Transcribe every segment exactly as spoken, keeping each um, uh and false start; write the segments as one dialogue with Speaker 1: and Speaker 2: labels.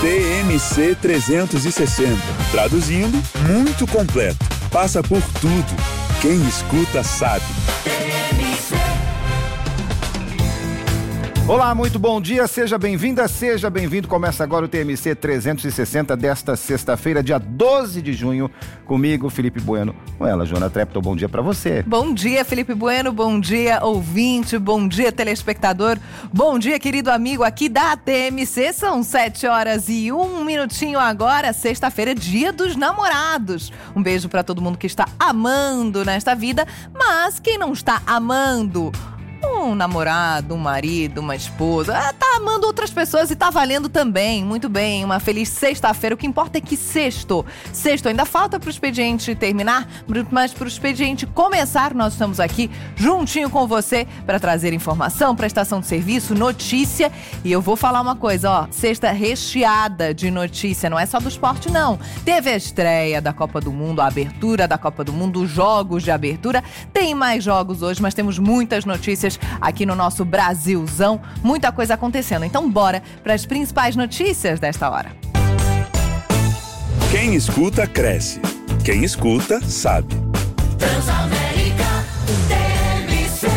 Speaker 1: T M C trezentos e sessenta. Traduzindo, muito completo. Passa por tudo. Quem escuta sabe.
Speaker 2: Olá, muito bom dia, seja bem-vinda, seja bem-vindo. Começa agora o T M C trezentos e sessenta desta sexta-feira, dia doze de junho, comigo, Felipe Bueno. Com ela, Joana Trepton, bom dia pra você.
Speaker 3: Bom dia, Felipe Bueno, bom dia, ouvinte, bom dia, telespectador, bom dia, querido amigo aqui da T M C. São sete horas e um minutinho agora, sexta-feira, dia dos namorados. Um beijo pra todo mundo que está amando nesta vida, mas quem não está amando um namorado, um marido, uma esposa, tá amando outras pessoas e tá valendo também. Muito bem, uma feliz sexta-feira. O que importa é que sexto, sexto ainda falta pro expediente terminar, mas pro expediente começar, nós estamos aqui juntinho com você para trazer informação, prestação de serviço, notícia. E eu vou falar uma coisa, ó, sexta recheada de notícia, não é só do esporte não. Teve a estreia da Copa do Mundo, a abertura da Copa do Mundo, os jogos de abertura. Tem mais jogos hoje, mas temos muitas notícias aqui no nosso Brasilzão, muita coisa acontecendo. Então bora para as principais notícias desta hora.
Speaker 1: Quem escuta, cresce. Quem escuta, sabe.
Speaker 4: Transamérica, T M C.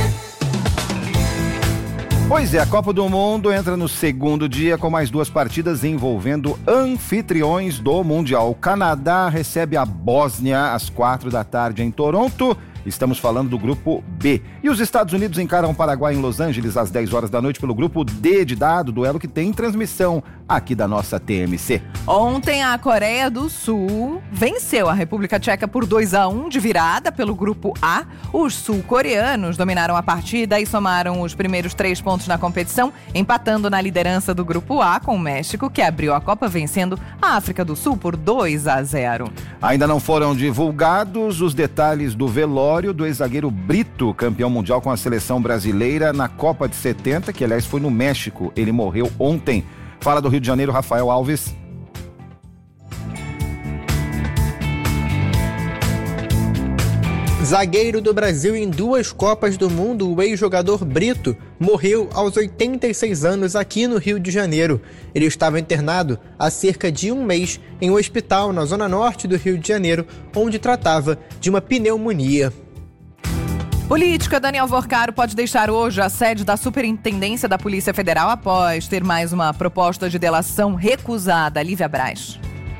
Speaker 2: Pois é, a Copa do Mundo entra no segundo dia com mais duas partidas envolvendo anfitriões do Mundial. O Canadá recebe a Bósnia às quatro da tarde em Toronto. Estamos falando do grupo B. E os Estados Unidos encaram o Paraguai em Los Angeles às dez horas da noite pelo grupo D de dado, duelo que tem transmissão aqui da nossa T M C.
Speaker 3: Ontem a Coreia do Sul venceu a República Tcheca por dois a um de virada pelo grupo A. Os sul-coreanos dominaram a partida e somaram os primeiros três pontos na competição, empatando na liderança do grupo A com o México, que abriu a Copa vencendo a África do Sul por dois a zero.
Speaker 2: Ainda não foram divulgados os detalhes do velório do ex-zagueiro Brito, campeão mundial com a seleção brasileira na Copa de setenta, que aliás foi no México. Ele morreu ontem. Fala do Rio de Janeiro, Rafael Alves.
Speaker 5: Zagueiro do Brasil em duas Copas do Mundo, o ex-jogador Brito morreu aos oitenta e seis anos aqui no Rio de Janeiro. Ele estava internado há cerca de um mês em um hospital na zona norte do Rio de Janeiro, onde tratava de uma pneumonia.
Speaker 3: Política, Daniel Vorcaro pode deixar hoje a sede da Superintendência da Polícia Federal após ter mais uma proposta de delação recusada. Lívia Braz.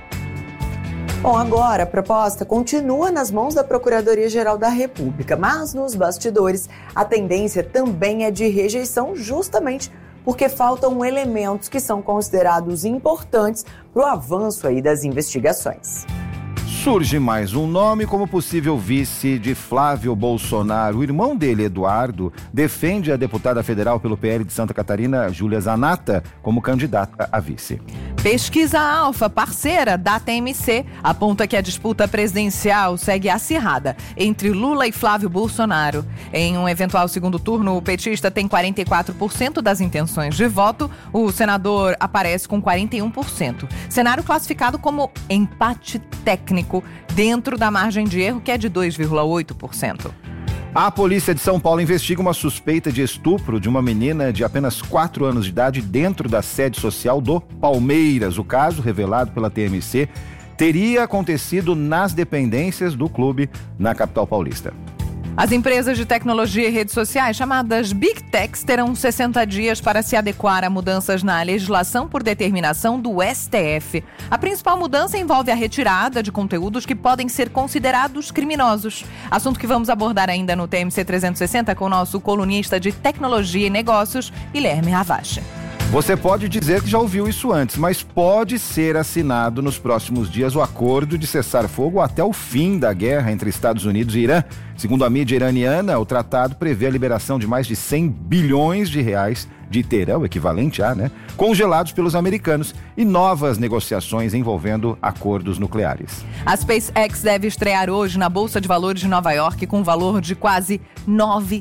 Speaker 6: Bom, agora a proposta continua nas mãos da Procuradoria-Geral da República, mas nos bastidores a tendência também é de rejeição, justamente porque faltam elementos que são considerados importantes para o avanço aí das investigações.
Speaker 2: Surge mais um nome como possível vice de Flávio Bolsonaro. O irmão dele, Eduardo, defende a deputada federal pelo P L de Santa Catarina, Júlia Zanata, como candidata a vice.
Speaker 3: Pesquisa Alfa, parceira da T M C, aponta que a disputa presidencial segue acirrada entre Lula e Flávio Bolsonaro. Em um eventual segundo turno, o petista tem quarenta e quatro por cento das intenções de voto, o senador aparece com quarenta e um por cento. Cenário classificado como empate técnico, dentro da margem de erro, que é de dois vírgula oito por cento.
Speaker 2: A polícia de São Paulo investiga uma suspeita de estupro de uma menina de apenas quatro anos de idade dentro da sede social do Palmeiras. O caso, revelado pela T M C, teria acontecido nas dependências do clube na capital paulista.
Speaker 3: As empresas de tecnologia e redes sociais, chamadas Big Techs, terão sessenta dias para se adequar a mudanças na legislação por determinação do S T F. A principal mudança envolve a retirada de conteúdos que podem ser considerados criminosos. Assunto que vamos abordar ainda no T M C trezentos e sessenta com o nosso colunista de tecnologia e negócios, Guilherme Ravache.
Speaker 2: Você pode dizer que já ouviu isso antes, mas pode ser assinado nos próximos dias o acordo de cessar-fogo até o fim da guerra entre Estados Unidos e Irã. Segundo a mídia iraniana, o tratado prevê a liberação de mais de cem bilhões de reais de terão, equivalente a, né, congelados pelos americanos, e novas negociações envolvendo acordos nucleares.
Speaker 3: A SpaceX deve estrear hoje na Bolsa de Valores de Nova York com um valor de quase nove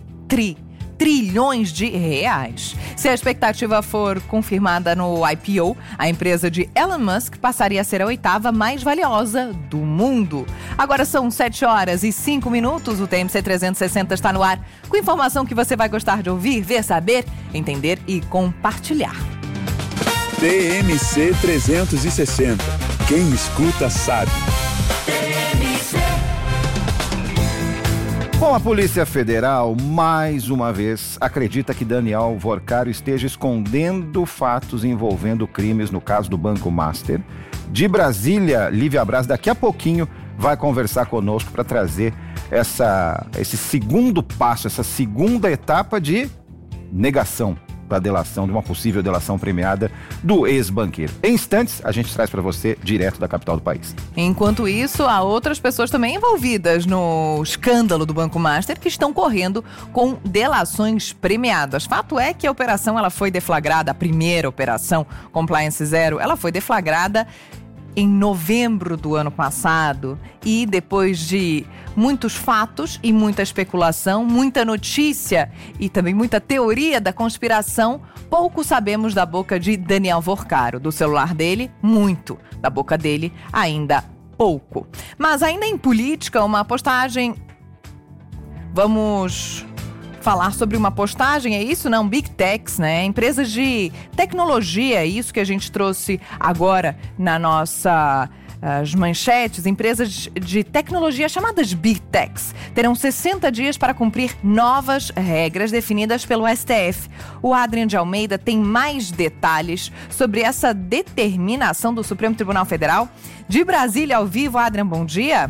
Speaker 3: trilhões de reais. Se a expectativa for confirmada no I P O, a empresa de Elon Musk passaria a ser a oitava mais valiosa do mundo. Agora são sete horas e cinco minutos, o T M C trezentos e sessenta está no ar, com informação que você vai gostar de ouvir, ver, saber, entender e compartilhar.
Speaker 1: T M C trezentos e sessenta. Quem escuta sabe.
Speaker 2: Bom, a Polícia Federal, mais uma vez, acredita que Daniel Vorcaro esteja escondendo fatos envolvendo crimes no caso do Banco Master. De Brasília, Lívia Braz, daqui a pouquinho, vai conversar conosco para trazer essa, esse segundo passo, essa segunda etapa de negação da delação, de uma possível delação premiada do ex-banqueiro. Em instantes, a gente traz para você direto da capital do país.
Speaker 3: Enquanto isso, há outras pessoas também envolvidas no escândalo do Banco Master que estão correndo com delações premiadas. Fato é que a operação ela foi deflagrada, a primeira operação Compliance Zero, ela foi deflagrada em novembro do ano passado e depois de muitos fatos e muita especulação, muita notícia e também muita teoria da conspiração, pouco sabemos da boca de Daniel Vorcaro. Do celular dele, muito. Da boca dele, ainda pouco. Mas ainda em política, uma postagem... Vamos... falar sobre uma postagem, é isso? Não, Big Techs, né? Empresas de tecnologia, é isso que a gente trouxe agora na nossa... As manchetes, empresas de tecnologia chamadas Big Techs terão sessenta dias para cumprir novas regras definidas pelo S T F. O Adrian de Almeida tem mais detalhes sobre essa determinação do Supremo Tribunal Federal. De Brasília, ao vivo, Adrian, bom dia.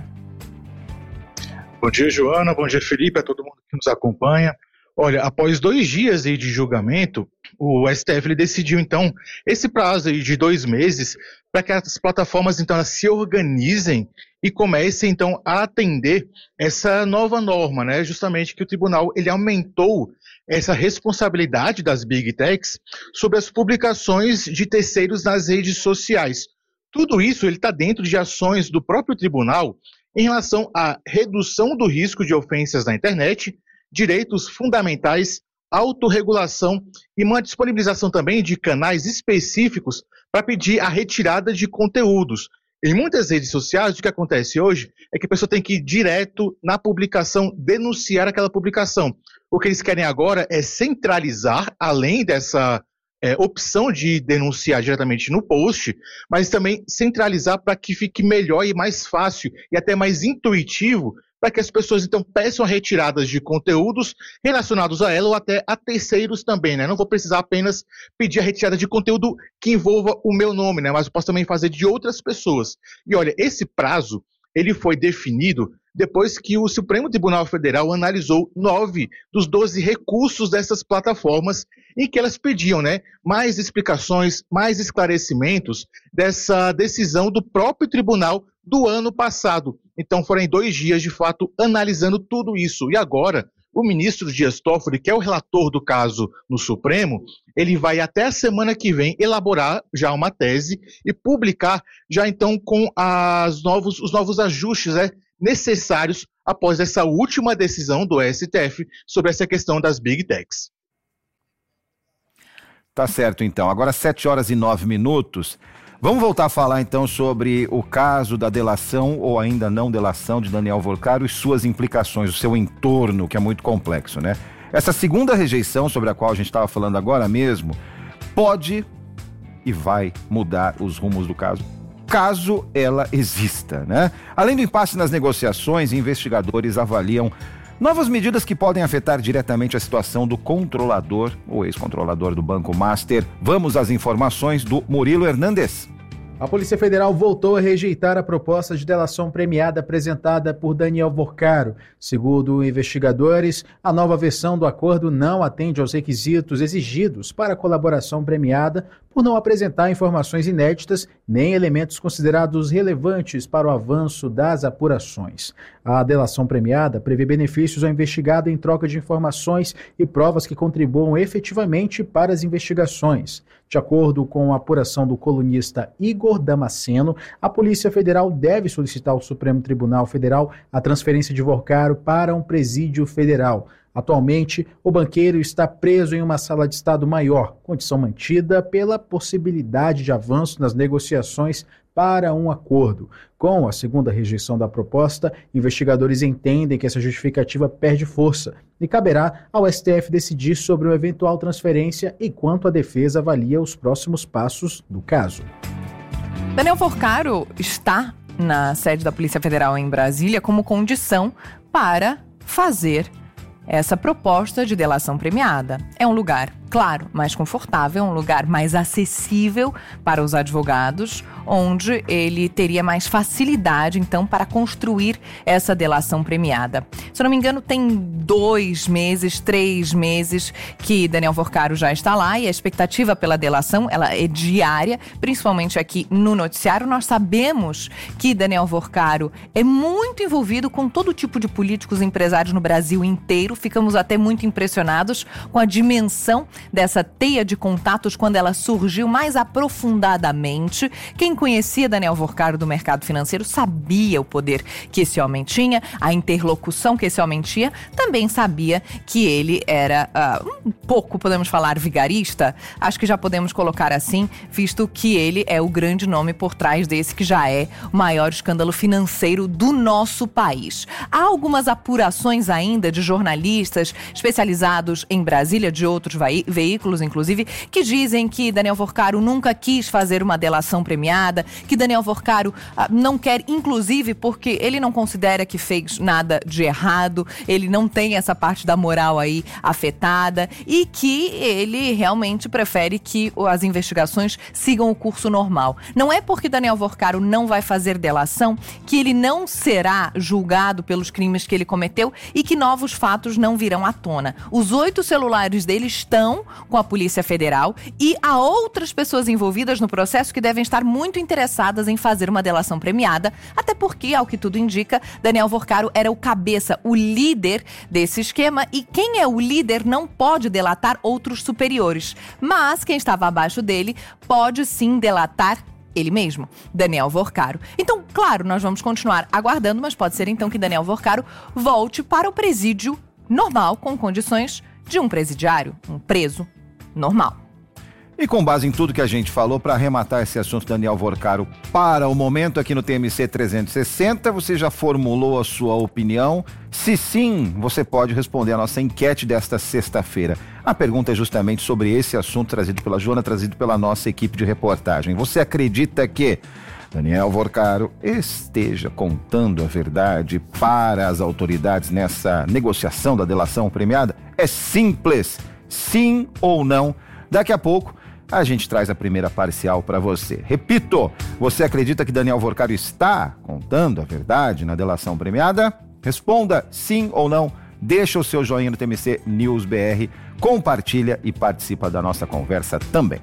Speaker 7: Bom dia, Joana. Bom dia, Felipe, a todo mundo que nos acompanha. Olha, após dois dias aí de julgamento, o S T F ele decidiu, então, esse prazo aí de dois meses para que as plataformas, então, elas se organizem e comecem, então, a atender essa nova norma, né? Justamente que o tribunal, ele aumentou essa responsabilidade das Big Techs sobre as publicações de terceiros nas redes sociais. Tudo isso, ele está dentro de ações do próprio tribunal em relação à redução do risco de ofensas na internet, direitos fundamentais, autorregulação e uma disponibilização também de canais específicos para pedir a retirada de conteúdos. Em muitas redes sociais, o que acontece hoje é que a pessoa tem que ir direto na publicação, denunciar aquela publicação. O que eles querem agora é centralizar, além dessa é, opção de denunciar diretamente no post, mas também centralizar para que fique melhor e mais fácil e até mais intuitivo para que as pessoas, então, peçam retiradas de conteúdos relacionados a ela ou até a terceiros também, né? Não vou precisar apenas pedir a retirada de conteúdo que envolva o meu nome, né? Mas eu posso também fazer de outras pessoas. E olha, esse prazo, ele foi definido depois que o Supremo Tribunal Federal analisou nove dos doze recursos dessas plataformas em que elas pediam, né, mais explicações, mais esclarecimentos dessa decisão do próprio tribunal do ano passado. Então foram dois dias, de fato, analisando tudo isso. E agora, o ministro Dias Toffoli, que é o relator do caso no Supremo, ele vai até a semana que vem elaborar já uma tese e publicar já então com as novos, os novos ajustes, né, necessários após essa última decisão do S T F sobre essa questão das Big Techs.
Speaker 2: Tá certo, então. Agora sete horas e nove minutos. Vamos voltar a falar, então, sobre o caso da delação ou ainda não delação de Daniel Vorcaro e suas implicações, o seu entorno, que é muito complexo, né? Essa segunda rejeição, sobre a qual a gente estava falando agora mesmo, pode e vai mudar os rumos do caso, caso ela exista, né? Além do impasse nas negociações, investigadores avaliam novas medidas que podem afetar diretamente a situação do controlador, ou ex-controlador do Banco Master. Vamos às informações do Murilo Hernandes.
Speaker 8: A Polícia Federal voltou a rejeitar a proposta de delação premiada apresentada por Daniel Vorcaro. Segundo investigadores, a nova versão do acordo não atende aos requisitos exigidos para a colaboração premiada por não apresentar informações inéditas nem elementos considerados relevantes para o avanço das apurações. A delação premiada prevê benefícios ao investigado em troca de informações e provas que contribuam efetivamente para as investigações. De acordo com a apuração do colunista Igor Damasceno, a Polícia Federal deve solicitar ao Supremo Tribunal Federal a transferência de Vorcaro para um presídio federal. Atualmente, o banqueiro está preso em uma sala de estado maior, condição mantida pela possibilidade de avanço nas negociações para um acordo. Com a segunda rejeição da proposta, investigadores entendem que essa justificativa perde força e caberá ao S T F decidir sobre uma eventual transferência enquanto a defesa avalia os próximos passos do caso.
Speaker 3: Daniel Forcaro está na sede da Polícia Federal em Brasília como condição para fazer essa proposta de delação premiada. É um lugar, claro, mais confortável, um lugar mais acessível para os advogados, onde ele teria mais facilidade, então, para construir essa delação premiada. Se eu não me engano, tem dois meses, três meses que Daniel Forcaro já está lá e a expectativa pela delação, ela é diária, principalmente aqui no noticiário. Nós sabemos que Daniel Forcaro é muito envolvido com todo tipo de políticos e empresários no Brasil inteiro. Ficamos até muito impressionados com a dimensão dessa teia de contatos quando ela surgiu mais aprofundadamente. Quem conhecia Daniel Forcaro do mercado financeiro sabia o poder que esse homem tinha, a interlocução que esse homem tinha, também sabia que ele era uh, um pouco, podemos falar, vigarista. Acho que já podemos colocar assim, visto que ele é o grande nome por trás desse que já é o maior escândalo financeiro do nosso país. Há algumas apurações ainda de jornalistas especializados em Brasília, de outros ve- veículos, inclusive, que dizem que Daniel Forcaro nunca quis fazer uma delação premiada, que Daniel Forcaro ah, não quer, inclusive, porque ele não considera que fez nada de errado, ele não tem essa parte da moral aí afetada e que ele realmente prefere que as investigações sigam o curso normal. Não é porque Daniel Forcaro não vai fazer delação que ele não será julgado pelos crimes que ele cometeu e que novos fatos não virão à tona. Os oito celulares dele estão com a Polícia Federal e há outras pessoas envolvidas no processo que devem estar muito interessadas em fazer uma delação premiada, até porque, ao que tudo indica, Daniel Forcaro era o cabeça, o líder desse esquema e quem é o líder não pode delatar outros superiores, mas quem estava abaixo dele pode sim delatar ele mesmo, Daniel Forcaro. Então, claro, nós vamos continuar aguardando, mas pode ser então que Daniel Forcaro volte para o presídio normal, com condições de um presidiário, um preso normal.
Speaker 2: E com base em tudo que a gente falou, para arrematar esse assunto, Daniel Forcaro, para o momento aqui no T M C trezentos e sessenta, você já formulou a sua opinião? Se sim, você pode responder a nossa enquete desta sexta-feira. A pergunta é justamente sobre esse assunto trazido pela Joana, trazido pela nossa equipe de reportagem. Você acredita que Daniel Forcaro esteja contando a verdade para as autoridades nessa negociação da delação premiada? É simples, sim ou não. Daqui a pouco a gente traz a primeira parcial para você. Repito, você acredita que Daniel Forcaro está contando a verdade na delação premiada? Responda sim ou não. Deixa o seu joinha no T M C News B R, compartilha e participa da nossa conversa também.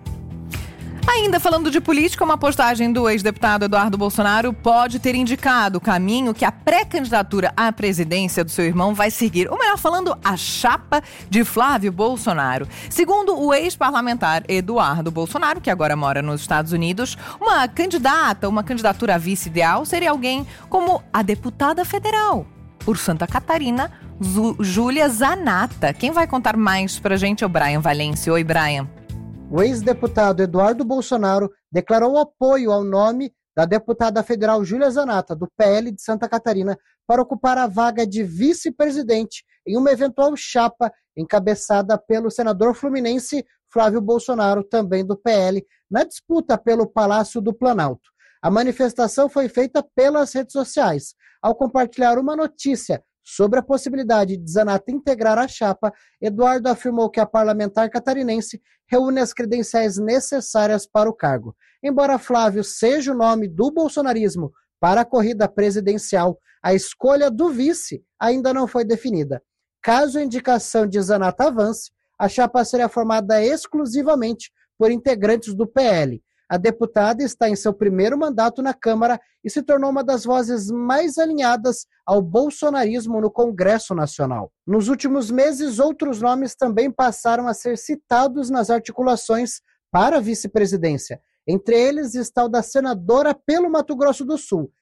Speaker 3: Ainda falando de política, uma postagem do ex-deputado Eduardo Bolsonaro pode ter indicado o caminho que a pré-candidatura à presidência do seu irmão vai seguir. Ou melhor falando, a chapa de Flávio Bolsonaro. Segundo o ex-parlamentar Eduardo Bolsonaro, que agora mora nos Estados Unidos, uma candidata, uma candidatura a vice ideal seria alguém como a deputada federal por Santa Catarina, Júlia Zanata. Quem vai contar mais pra gente é o Brian Valência. Oi, Brian.
Speaker 9: O ex-deputado Eduardo Bolsonaro declarou apoio ao nome da deputada federal Júlia Zanata, do P L de Santa Catarina, para ocupar a vaga de vice-presidente em uma eventual chapa encabeçada pelo senador fluminense Flávio Bolsonaro, também do P L, na disputa pelo Palácio do Planalto. A manifestação foi feita pelas redes sociais. Ao compartilhar uma notícia sobre a possibilidade de Zanata integrar a chapa, Eduardo afirmou que a parlamentar catarinense reúne as credenciais necessárias para o cargo. Embora Flávio seja o nome do bolsonarismo para a corrida presidencial, a escolha do vice ainda não foi definida. Caso a indicação de Zanata avance, a chapa será formada exclusivamente por integrantes do P L. A deputada está em seu primeiro mandato na Câmara e se tornou uma das vozes mais alinhadas ao bolsonarismo no Congresso Nacional. Nos últimos meses, outros nomes também passaram a ser citados nas articulações para a vice-presidência. Entre eles está o da senadora pelo Mato Grosso do Sul,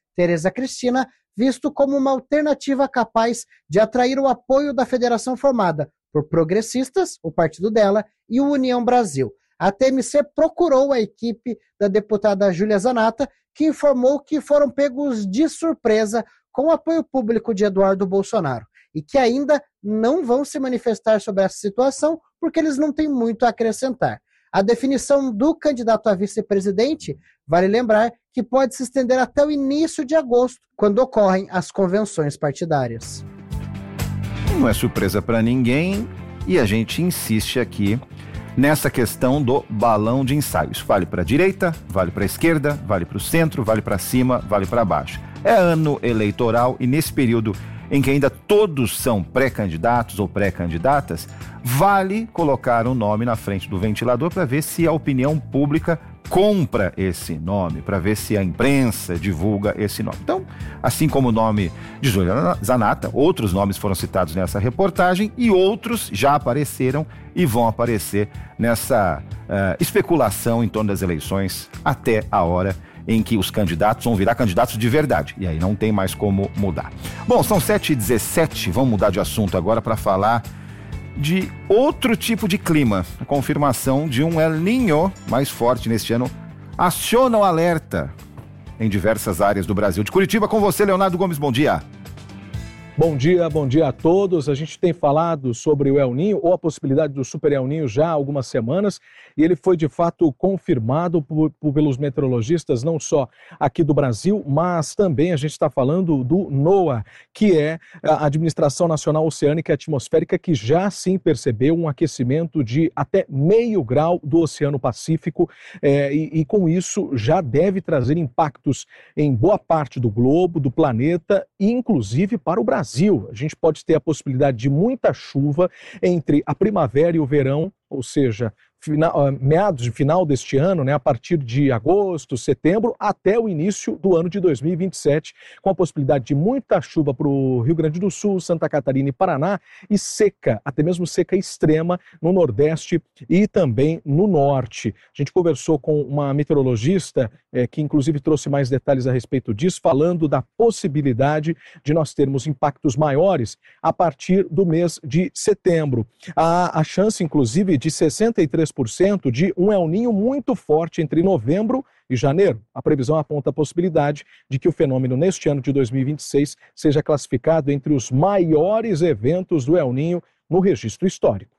Speaker 9: Tereza Cristina, visto como uma alternativa capaz de atrair o apoio da federação formada por progressistas, o partido dela, e o União Brasil. A T M C procurou a equipe da deputada Júlia Zanatta, que informou que foram pegos de surpresa com o apoio público de Eduardo Bolsonaro e que ainda não vão se manifestar sobre essa situação porque eles não têm muito a acrescentar. A definição do candidato a vice-presidente, vale lembrar que pode se estender até o início de agosto, quando ocorrem as convenções partidárias.
Speaker 2: Não é surpresa para ninguém e a gente insiste aqui nessa questão do balão de ensaio. Isso vale para a direita, vale para a esquerda, vale para o centro, vale para cima, vale para baixo. É ano eleitoral e nesse período em que ainda todos são pré-candidatos ou pré-candidatas, vale colocar um nome na frente do ventilador para ver se a opinião pública compra esse nome, para ver se a imprensa divulga esse nome. Então, assim como o nome de Júlia Zanatta, outros nomes foram citados nessa reportagem e outros já apareceram e vão aparecer nessa uh, especulação em torno das eleições até a hora em que os candidatos vão virar candidatos de verdade. E aí não tem mais como mudar. Bom, são sete e dezessete, vamos mudar de assunto agora para falar de outro tipo de clima. A confirmação de um El Niño mais forte neste ano aciona o alerta em diversas áreas do Brasil. De Curitiba, com você, Leonardo Gomes, bom dia.
Speaker 10: Bom dia, bom dia a todos. A gente tem falado sobre o El Niño, ou a possibilidade do Super El Niño já há algumas semanas, e ele foi de fato confirmado por, por, pelos meteorologistas, não só aqui do Brasil, mas também a gente está falando do NOAA, que é a Administração Nacional Oceânica e Atmosférica, que já sim percebeu um aquecimento de até meio grau do Oceano Pacífico, é, e, e com isso já deve trazer impactos em boa parte do globo, do planeta, e inclusive para o Brasil. A gente pode ter a possibilidade de muita chuva entre a primavera e o verão, ou seja, final, meados de final deste ano, né, a partir de agosto, setembro, até o início do ano de dois mil e vinte e sete, com a possibilidade de muita chuva para o Rio Grande do Sul, Santa Catarina e Paraná, e seca, até mesmo seca extrema no Nordeste e também no Norte. A gente conversou com uma meteorologista é, que inclusive trouxe mais detalhes a respeito disso, falando da possibilidade de nós termos impactos maiores a partir do mês de setembro. A, a chance, inclusive, de sessenta e três por cento de um El Niño muito forte entre novembro e janeiro. A previsão aponta a possibilidade de que o fenômeno neste ano de dois mil e vinte e seis seja classificado entre os maiores eventos do El Niño no registro histórico.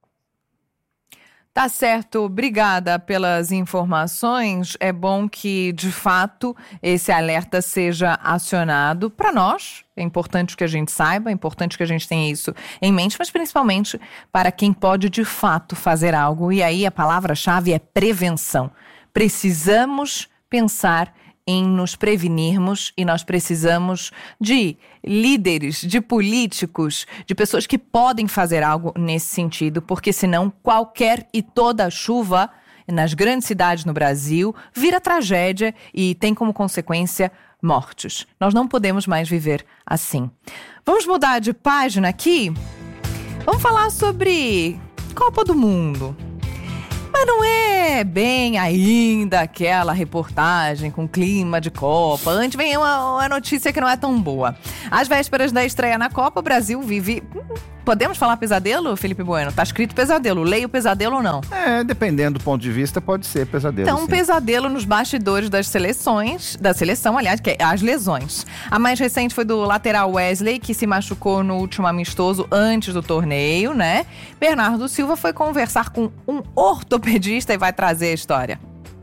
Speaker 3: Tá certo, obrigada pelas informações. É bom que, de fato, esse alerta seja acionado para nós. É importante que a gente saiba, é importante que a gente tenha isso em mente, mas principalmente para quem pode, de fato, fazer algo. E aí a palavra-chave é prevenção. Precisamos pensar em nos prevenirmos e nós precisamos de líderes, de políticos, de pessoas que podem fazer algo nesse sentido, porque senão qualquer e toda chuva nas grandes cidades no Brasil vira tragédia e tem como consequência mortes. Nós não podemos mais viver assim. Vamos mudar de página aqui? Vamos falar sobre Copa do Mundo. Mas não é bem ainda aquela reportagem com clima de Copa. Antes vem uma, uma notícia que não é tão boa. Às vésperas da estreia na Copa, o Brasil vive... Podemos falar pesadelo, Felipe Bueno? Tá escrito pesadelo. Leia o pesadelo ou não?
Speaker 2: É, dependendo do ponto de vista, pode ser pesadelo.
Speaker 3: Então, um
Speaker 2: sim.
Speaker 3: pesadelo nos bastidores das seleções, da seleção, aliás, que é as lesões. A mais recente foi do lateral Wesley, que se machucou no último amistoso antes do torneio, né? Bernardo Silva foi conversar com um ortopedista e vai trazer a história.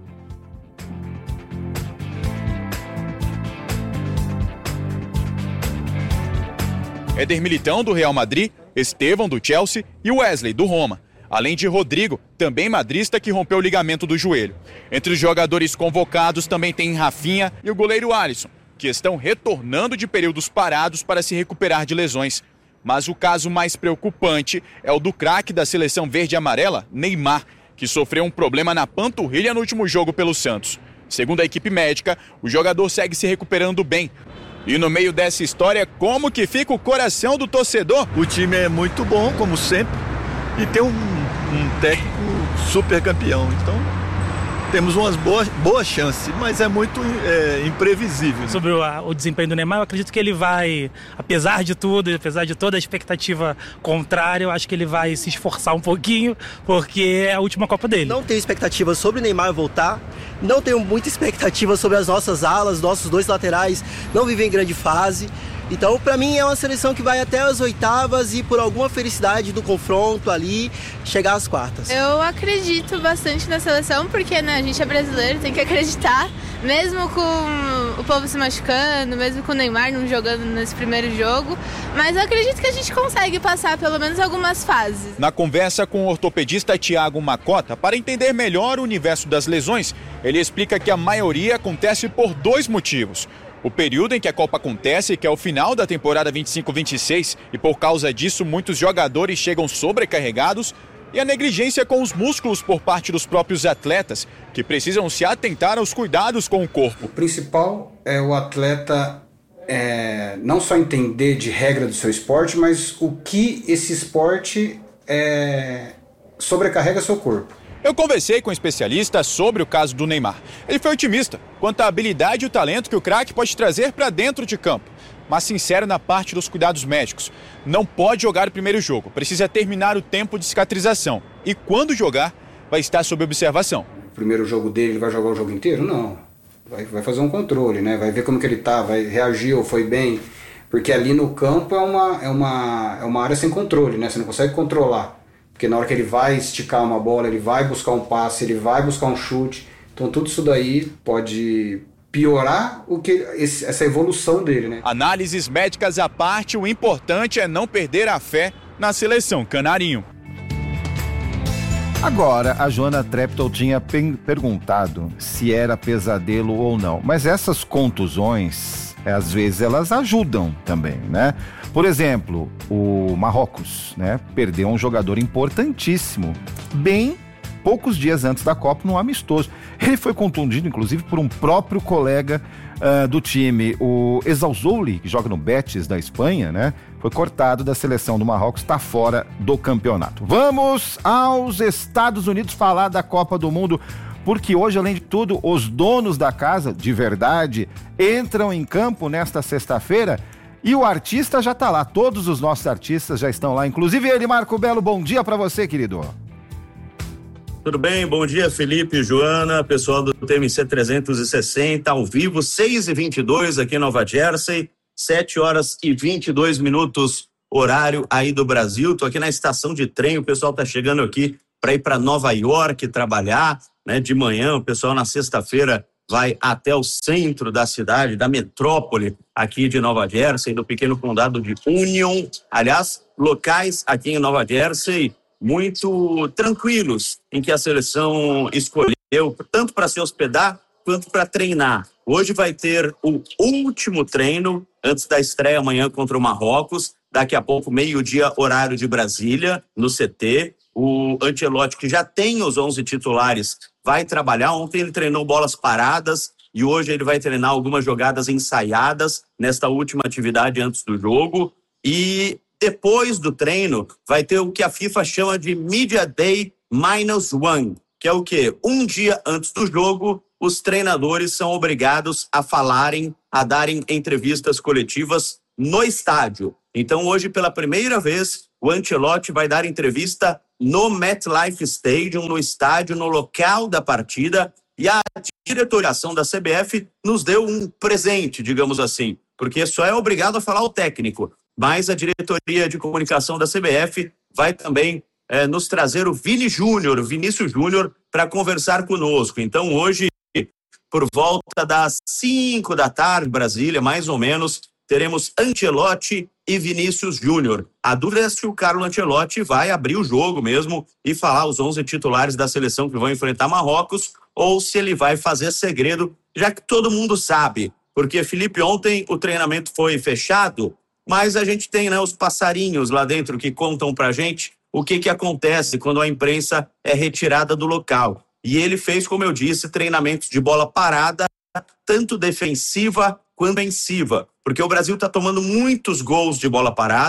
Speaker 11: Éder Militão, do Real Madrid, Estevão, do Chelsea e Wesley, do Roma. Além de Rodrigo, também madrista, que rompeu o ligamento do joelho. Entre os jogadores convocados também tem Rafinha e o goleiro Alisson, que estão retornando de períodos parados para se recuperar de lesões. Mas o caso mais preocupante é o do craque da seleção verde e amarela, Neymar, que sofreu um problema na panturrilha no último jogo pelo Santos. Segundo a equipe médica, o jogador segue se recuperando bem. E no meio dessa história, como que fica o coração do torcedor?
Speaker 12: O time é muito bom, como sempre, e tem um, um técnico super campeão. Então, temos umas boas, boas chances, mas é muito é, imprevisível.
Speaker 13: Sobre o, o desempenho do Neymar, eu acredito que ele vai, apesar de tudo, apesar de toda a expectativa contrária, eu acho que ele vai se esforçar um pouquinho, porque é a última Copa dele.
Speaker 14: Não tenho expectativa sobre o Neymar voltar, não tenho muita expectativa sobre as nossas alas, nossos dois laterais não vivem em grande fase. Então, para mim, é uma seleção que vai até as oitavas e, por alguma felicidade do confronto ali, chegar às quartas.
Speaker 15: Eu acredito bastante na seleção, porque né, a gente é brasileiro, tem que acreditar. Mesmo com o povo se machucando, mesmo com o Neymar não jogando nesse primeiro jogo. Mas eu acredito que a gente consegue passar pelo menos algumas fases.
Speaker 11: Na conversa com o ortopedista Thiago Macota, para entender melhor o universo das lesões, ele explica que a maioria acontece por dois motivos. O período em que a Copa acontece, que é o final da temporada vinte e cinco vinte e seis, e por causa disso muitos jogadores chegam sobrecarregados, e a negligência com os músculos por parte dos próprios atletas, que precisam se atentar aos cuidados com o corpo.
Speaker 16: O principal é o atleta é, não só entender de regra do seu esporte, mas o que esse esporte é, sobrecarrega seu corpo.
Speaker 11: Eu conversei com um especialista sobre o caso do Neymar. Ele foi otimista quanto à habilidade e o talento que o craque pode trazer para dentro de campo, mas sincero na parte dos cuidados médicos. Não pode jogar o primeiro jogo, precisa terminar o tempo de cicatrização. E quando jogar, vai estar sob observação.
Speaker 16: O primeiro jogo dele, ele vai jogar o jogo inteiro? Não. Vai, vai fazer um controle, né? Vai ver como que ele tá, vai reagir ou foi bem. Porque ali no campo é uma, é uma, é uma área sem controle, né? Você não consegue controlar. Porque na hora que ele vai esticar uma bola, ele vai buscar um passe, ele vai buscar um chute. Então tudo isso daí pode piorar o que, esse, essa evolução dele, né?
Speaker 11: Análises médicas à parte, o importante é não perder a fé na seleção canarinho.
Speaker 2: Agora, a Joana Treptow tinha perguntado se era pesadelo ou não. Mas essas contusões, às vezes, elas ajudam também, né? Por exemplo, o Marrocos, né, perdeu um jogador importantíssimo, bem poucos dias antes da Copa, num amistoso. Ele foi contundido, inclusive, por um próprio colega uh, do time, o Ezzalzouli, que joga no Betis da Espanha, né? Foi cortado da seleção do Marrocos, está fora do campeonato. Vamos aos Estados Unidos falar da Copa do Mundo, porque hoje, além de tudo, os donos da casa, de verdade, entram em campo nesta sexta-feira. E o artista já está lá, todos os nossos artistas já estão lá, inclusive ele, Marco Belo. Bom dia para você, querido.
Speaker 17: Tudo bem? Bom dia, Felipe, Joana, pessoal do T M C trezentos e sessenta, ao vivo, seis e vinte e dois aqui em Nova Jersey, sete horas e vinte e dois minutos, horário aí do Brasil. Tô aqui na estação de trem, o pessoal tá chegando aqui para ir para Nova York trabalhar, né? De manhã, o pessoal na sexta-feira vai até o centro da cidade, da metrópole aqui de Nova Jersey, do pequeno condado de Union. Aliás, locais aqui em Nova Jersey muito tranquilos, em que a seleção escolheu, tanto para se hospedar quanto para treinar. Hoje vai ter o último treino antes da estreia amanhã contra o Marrocos. Daqui a pouco, meio-dia, horário de Brasília, no C T. O Ancelotti, que já tem os onze titulares, vai trabalhar. Ontem ele treinou bolas paradas e hoje ele vai treinar algumas jogadas ensaiadas nesta última atividade antes do jogo. E depois do treino vai ter o que a FIFA chama de Media Day Minus One, que é o quê? Um dia antes do jogo, os treinadores são obrigados a falarem, a darem entrevistas coletivas no estádio. Então hoje, pela primeira vez, o Ancelotti vai dar entrevista no MetLife Stadium, no estádio, no local da partida, e a diretoração da C B F nos deu um presente, digamos assim, porque só é obrigado a falar o técnico, mas a diretoria de comunicação da C B F vai também é, nos trazer o Vini Júnior, o Vinícius Júnior, para conversar conosco. Então hoje, por volta das cinco da tarde, Brasília, mais ou menos, teremos Ancelotti e Vinícius Júnior. A dúvida é se o Carlo Ancelotti vai abrir o jogo mesmo e falar os onze titulares da seleção que vão enfrentar Marrocos, ou se ele vai fazer segredo, já que todo mundo sabe. Porque, Felipe, ontem o treinamento foi fechado, mas a gente tem, né, os passarinhos lá dentro que contam pra gente o que que acontece quando a imprensa é retirada do local. E ele fez, como eu disse, treinamentos de bola parada, tanto defensiva quanto ofensiva, porque o Brasil está tomando muitos gols de bola parada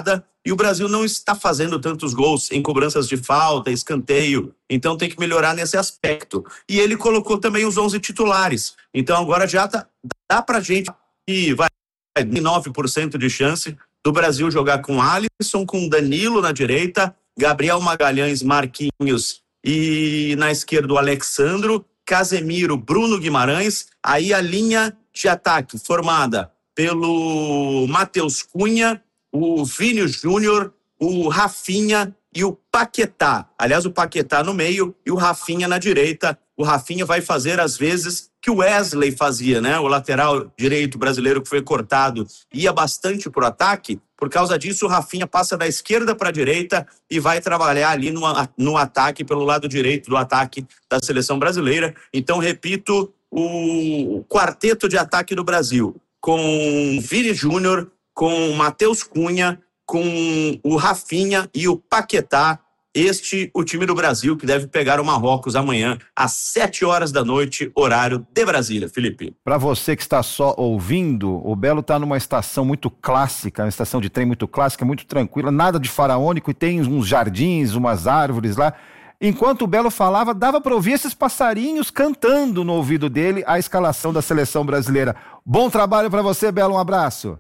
Speaker 17: e o Brasil não está fazendo tantos gols em cobranças de falta, escanteio, então tem que melhorar nesse aspecto. E ele colocou também os onze titulares, então agora já tá, dá pra gente que vai nove por cento de chance do Brasil jogar com Alisson, com Danilo na direita, Gabriel Magalhães, Marquinhos e na esquerda o Alexandro, Casemiro, Bruno Guimarães, aí a linha de ataque formada pelo Matheus Cunha, o Vini Júnior, o Rafinha e o Paquetá. Aliás, o Paquetá no meio e o Rafinha na direita. O Rafinha vai fazer as vezes que o Wesley fazia, né? O lateral direito brasileiro que foi cortado ia bastante pro ataque. Por causa disso, o Rafinha passa da esquerda para a direita e vai trabalhar ali no, no ataque, pelo lado direito do ataque da seleção brasileira. Então, repito, o quarteto de ataque do Brasil, com Vini Júnior, com Matheus Cunha, com o Rafinha e o Paquetá. Este, o time do Brasil, que deve pegar o Marrocos amanhã, às sete horas da noite, horário de Brasília, Felipe.
Speaker 2: Para você que está só ouvindo, o Belo está numa estação muito clássica, uma estação de trem muito clássica, muito tranquila, nada de faraônico, e tem uns jardins, umas árvores lá. Enquanto o Belo falava, dava para ouvir esses passarinhos cantando no ouvido dele a escalação da seleção brasileira. Bom trabalho para você, Belo, um abraço.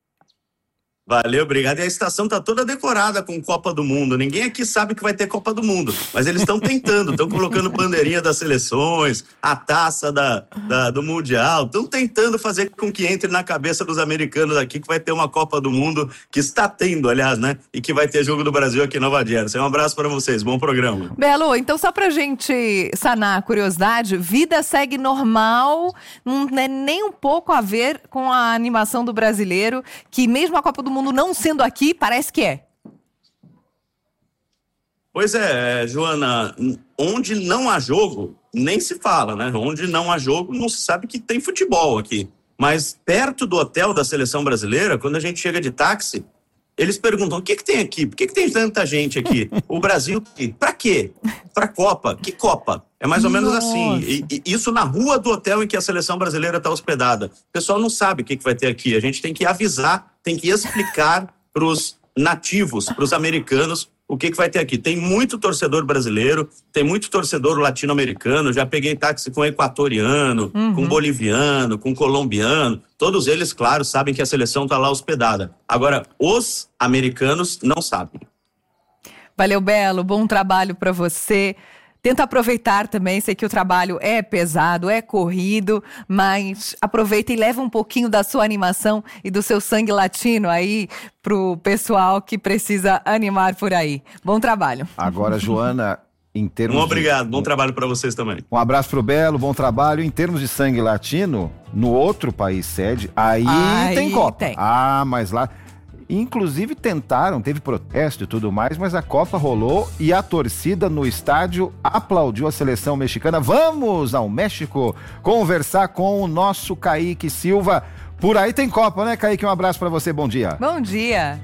Speaker 17: Valeu, obrigado. E a estação está toda decorada com Copa do Mundo. Ninguém aqui sabe que vai ter Copa do Mundo, mas eles estão tentando, estão colocando bandeirinha das seleções, a taça da, da, do Mundial, estão tentando fazer com que entre na cabeça dos americanos aqui que vai ter uma Copa do Mundo, que está tendo, aliás, né? E que vai ter jogo do Brasil aqui em Nova Jersey. Um abraço para vocês, bom programa.
Speaker 3: Belo, então só pra gente sanar a curiosidade, vida segue normal, não é nem um pouco a ver com a animação do brasileiro, que mesmo a Copa do Mundo mundo não sendo aqui, parece que é.
Speaker 17: Pois é, Joana, onde não há jogo, nem se fala, né? Onde não há jogo, não se sabe que tem futebol aqui. Mas perto do hotel da seleção brasileira, quando a gente chega de táxi, eles perguntam, o que que tem aqui? Por que que tem tanta gente aqui? O Brasil, pra quê? Pra Copa. Que Copa? É mais ou menos
Speaker 3: Nossa.
Speaker 17: assim. E, e isso na rua do hotel em que a seleção brasileira está hospedada. O pessoal não sabe o que que vai ter aqui. A gente tem que avisar, tem que explicar para os nativos, para os americanos, o que que vai ter aqui. Tem muito torcedor brasileiro, tem muito torcedor latino-americano. Já peguei táxi com equatoriano,
Speaker 3: Uhum.
Speaker 17: com boliviano, com colombiano. Todos eles, claro, sabem que a seleção está lá hospedada. Agora, os americanos não sabem.
Speaker 3: Valeu, Belo, bom trabalho para você. Tenta aproveitar também, sei que o trabalho é pesado, é corrido, mas aproveita e leva um pouquinho da sua animação e do seu sangue latino aí pro pessoal que precisa animar por aí. Bom trabalho.
Speaker 2: Agora, Joana, em termos
Speaker 17: Um obrigado,
Speaker 2: de...
Speaker 17: bom trabalho para vocês também.
Speaker 2: Um abraço pro Belo, bom trabalho. Em termos de sangue latino, no outro país sede, aí,
Speaker 3: Aí
Speaker 2: tem Copa.
Speaker 3: tem.
Speaker 2: Ah, mas lá... Inclusive tentaram, teve protesto e tudo mais, mas a Copa rolou e a torcida no estádio aplaudiu a seleção mexicana. Vamos ao México conversar com o nosso Kaique Silva. Por aí tem Copa, né, Kaique? Um abraço pra você, bom dia.
Speaker 3: Bom dia.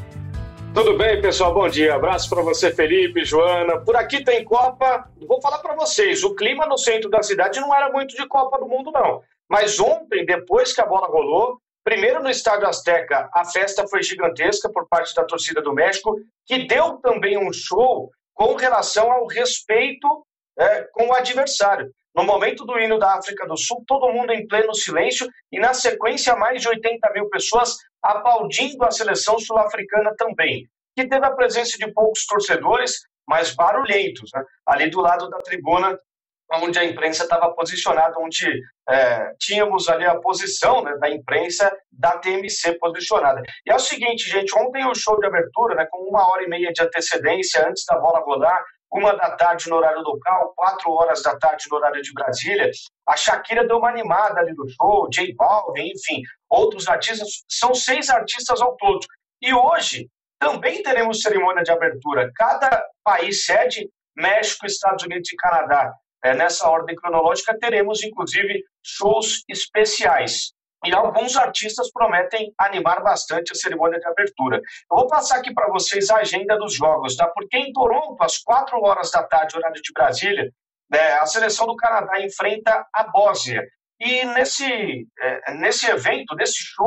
Speaker 18: Tudo bem, pessoal? Bom dia. Abraço para você, Felipe, Joana. Por aqui tem Copa. Vou falar para vocês, o clima no centro da cidade não era muito de Copa do Mundo, não. Mas ontem, depois que a bola rolou, primeiro no Estádio Azteca, a festa foi gigantesca por parte da torcida do México, que deu também um show com relação ao respeito é, com o adversário. No momento do hino da África do Sul, todo mundo em pleno silêncio e, na sequência, mais de oitenta mil pessoas aplaudindo a seleção sul-africana também, que teve a presença de poucos torcedores, mas barulhentos, né? Ali do lado da tribuna, onde a imprensa estava posicionada, onde é, tínhamos ali a posição, né, da imprensa da T M C posicionada. E é o seguinte, gente, ontem o show de abertura, né, com uma hora e meia de antecedência antes da bola rolar, uma da tarde no horário local, quatro horas da tarde no horário de Brasília, a Shakira deu uma animada ali no show, J Balvin, enfim, outros artistas, são seis artistas ao todo. E hoje também teremos cerimônia de abertura. Cada país sede, México, Estados Unidos e Canadá. É, nessa ordem cronológica, teremos, inclusive, shows especiais. E alguns artistas prometem animar bastante a cerimônia de abertura. Eu vou passar aqui para vocês a agenda dos jogos, tá? Porque em Toronto, às quatro horas da tarde, horário de Brasília, né, a seleção do Canadá enfrenta a Bósnia. E nesse, é, nesse evento, nesse show,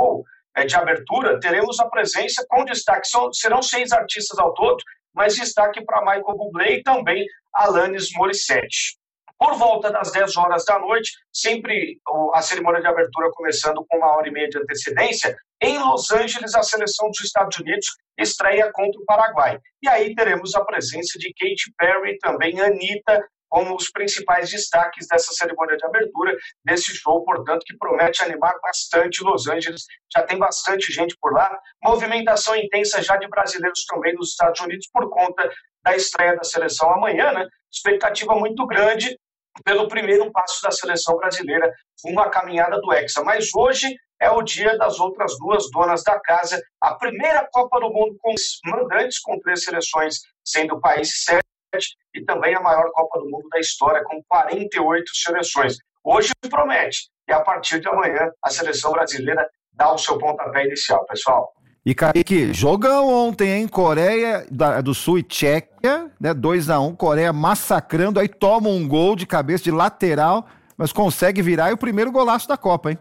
Speaker 18: é, de abertura, teremos a presença com destaque, são, serão seis artistas ao todo, mas destaque para Michael Bublé e também Alanis Morissette. Por volta das dez horas da noite, sempre a cerimônia de abertura começando com uma hora e meia de antecedência, em Los Angeles, a seleção dos Estados Unidos estreia contra o Paraguai. E aí teremos a presença de Katy Perry, também Anitta, como os principais destaques dessa cerimônia de abertura, desse show, portanto, que promete animar bastante Los Angeles. Já tem bastante gente por lá. Movimentação intensa já de brasileiros também nos Estados Unidos por conta da estreia da seleção amanhã, né? Expectativa muito grande pelo primeiro passo da seleção brasileira rumo à caminhada do Hexa. Mas hoje é o dia das outras duas donas da casa, a primeira Copa do Mundo com os mandantes, com três seleções sendo o país sede, e também a maior Copa do Mundo da história, com quarenta e oito seleções. Hoje promete, e a partir de amanhã a seleção brasileira dá o seu pontapé inicial, pessoal.
Speaker 2: E, Kaique, jogão ontem, hein? Coreia do Sul e Tchequia, né? dois a um, Coreia massacrando, aí toma um gol de cabeça de lateral, mas consegue virar e o primeiro golaço da Copa, hein?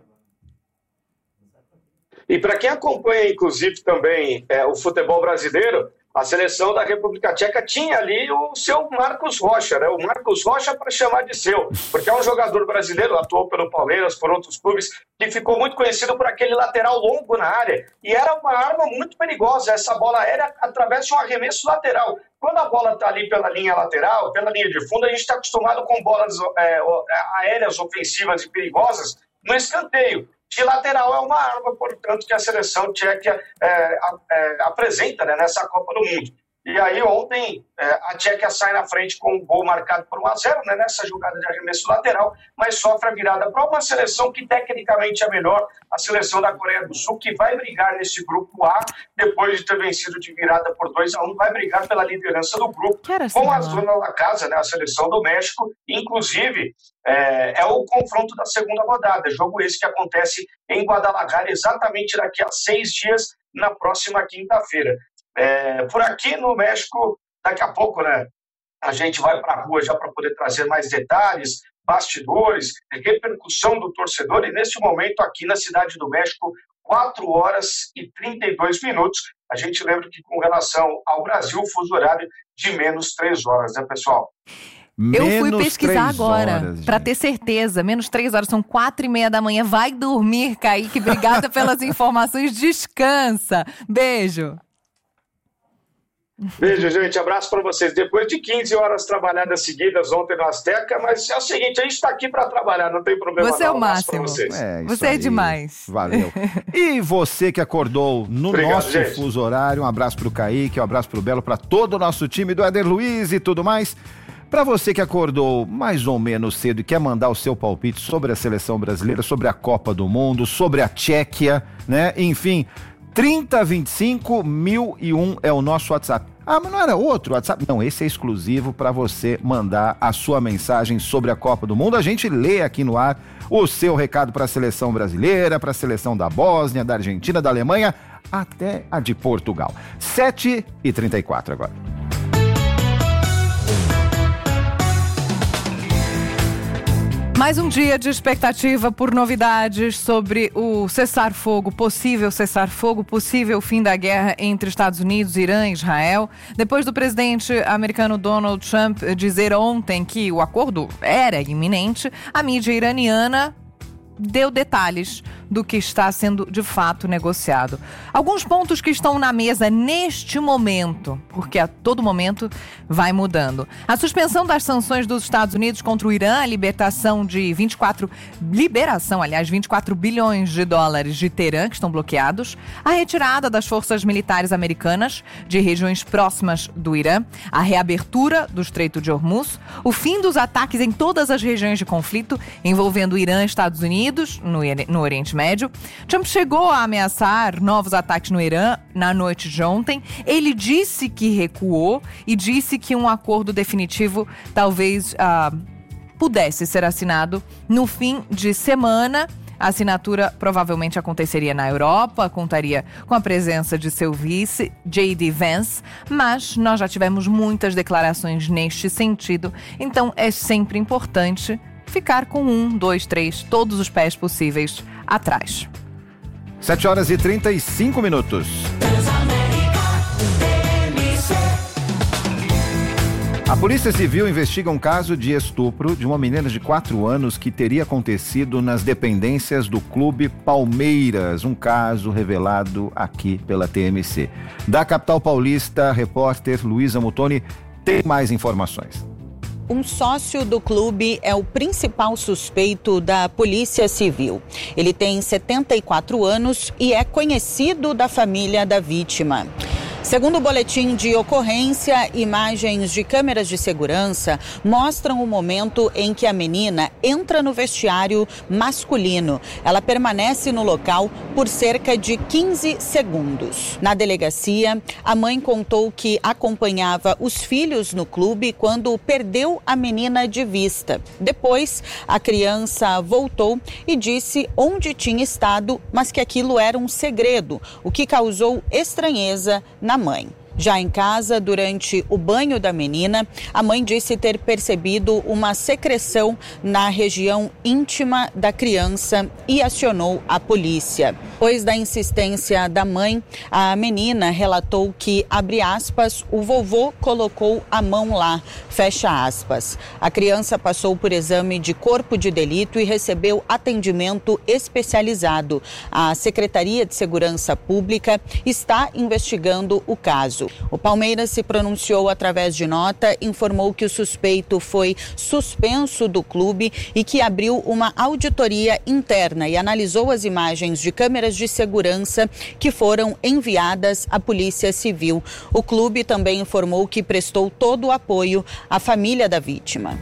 Speaker 18: E para quem acompanha, inclusive, também é, o futebol brasileiro, a seleção da República Tcheca tinha ali o seu Marcos Rocha, né? O Marcos Rocha para chamar de seu, porque é um jogador brasileiro, atuou pelo Palmeiras, por outros clubes, que ficou muito conhecido por aquele lateral longo na área, e era uma arma muito perigosa, essa bola aérea através de um arremesso lateral. Quando a bola está ali pela linha lateral, pela linha de fundo, a gente está acostumado com bolas é, aéreas ofensivas e perigosas no escanteio. De lateral é uma arma, portanto, que a seleção tcheca é, é, apresenta, né, nessa Copa do Mundo. E aí ontem é, a Tchequia sai na frente com um gol marcado por um a zero, né, nessa jogada de arremesso lateral, mas sofre a virada para uma seleção que tecnicamente é melhor, a seleção da Coreia do Sul, que vai brigar nesse grupo A, depois de ter vencido de virada por dois a um, vai brigar pela liderança do grupo, com a zona da casa, né, a seleção do México, inclusive é, é o confronto da segunda rodada, jogo esse que acontece em Guadalajara exatamente daqui a seis dias, na próxima quinta-feira. É, por aqui no México, daqui a pouco, né, a gente vai para a rua já para poder trazer mais detalhes, bastidores, repercussão do torcedor, e neste momento aqui na Cidade do México, quatro horas e trinta e dois minutos. A gente lembra que com relação ao Brasil, o fuso horário de menos três horas, né, pessoal?
Speaker 3: Eu fui pesquisar agora, para ter certeza. Menos três horas, são quatro e meia da manhã. Vai dormir, Kaique. Obrigada pelas informações. Descansa. Beijo.
Speaker 18: Beijo, gente. Abraço para vocês. Depois de quinze horas trabalhadas seguidas ontem no Azteca, mas é o seguinte, a gente está aqui para trabalhar, não tem problema.
Speaker 3: Você
Speaker 18: não.
Speaker 3: é o máximo.
Speaker 2: É,
Speaker 3: você é demais.
Speaker 2: Valeu. E você que acordou no
Speaker 18: Obrigado,
Speaker 2: nosso
Speaker 18: gente.
Speaker 2: fuso horário, um abraço pro Kaique, um abraço pro Belo, para todo o nosso time do Éder Luiz e tudo mais. Para você que acordou mais ou menos cedo e quer mandar o seu palpite sobre a seleção brasileira, sobre a Copa do Mundo, sobre a Tchequia, né? Enfim, trinta, vinte e cinco, mil e um é o nosso WhatsApp. Ah, mas não era outro WhatsApp? Não, esse é exclusivo para você mandar a sua mensagem sobre a Copa do Mundo. A gente lê aqui no ar o seu recado para a seleção brasileira, para a seleção da Bósnia, da Argentina, da Alemanha, até a de Portugal. sete e trinta e quatro agora.
Speaker 3: Mais um dia de expectativa por novidades sobre o cessar-fogo, possível cessar-fogo, possível fim da guerra entre Estados Unidos, Irã e Israel. Depois do presidente americano Donald Trump dizer ontem que o acordo era iminente, a mídia iraniana deu detalhes do que está sendo de fato negociado. Alguns pontos que estão na mesa neste momento, porque a todo momento vai mudando. A suspensão das sanções dos Estados Unidos contra o Irã, a libertação de vinte e quatro, liberação, aliás, vinte e quatro bilhões de dólares de Teherã, que estão bloqueados, a retirada das forças militares americanas de regiões próximas do Irã, a reabertura do Estreito de Hormuz, o fim dos ataques em todas as regiões de conflito envolvendo Irã e Estados Unidos, no, no Oriente Médio. Trump chegou a ameaçar novos ataques no Irã na noite de ontem. Ele disse que recuou e disse que um acordo definitivo talvez uh, pudesse ser assinado no fim de semana. A assinatura provavelmente aconteceria na Europa, contaria com a presença de seu vice, J D Vance, mas nós já tivemos muitas declarações neste sentido, então é sempre importante ficar com um, dois, três, todos os pés possíveis atrás.
Speaker 2: sete horas e trinta e cinco minutos. A Polícia Civil investiga um caso de estupro de uma menina de quatro anos que teria acontecido nas dependências do Clube Palmeiras, um caso revelado aqui pela T M C. Da capital paulista, a repórter Luísa Mutoni tem mais informações.
Speaker 19: Um sócio do clube é o principal suspeito da Polícia Civil. Ele tem setenta e quatro anos e é conhecido da família da vítima. Segundo o boletim de ocorrência, imagens de câmeras de segurança mostram o momento em que a menina entra no vestiário masculino. Ela permanece no local por cerca de quinze segundos. Na delegacia, a mãe contou que acompanhava os filhos no clube quando perdeu a menina de vista. Depois, a criança voltou e disse onde tinha estado, mas que aquilo era um segredo, o que causou estranheza na mãe. Já em casa, durante o banho da menina, a mãe disse ter percebido uma secreção na região íntima da criança e acionou a polícia. Depois da insistência da mãe, a menina relatou que, abre aspas, o vovô colocou a mão lá, fecha aspas. A criança passou por exame de corpo de delito e recebeu atendimento especializado. A Secretaria de Segurança Pública está investigando o caso. O Palmeiras se pronunciou através de nota, informou que o suspeito foi suspenso do clube e que abriu uma auditoria interna e analisou as imagens de câmeras de segurança que foram enviadas à Polícia Civil. O clube também informou que prestou todo o apoio à família da vítima.